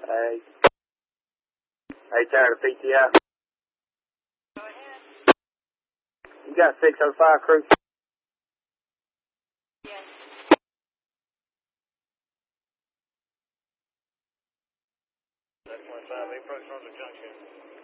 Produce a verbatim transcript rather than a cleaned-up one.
Hey. Hey, tired of P T I? Go ahead. You got six oh five crew? Yes. nine point five, approach Northern Junction.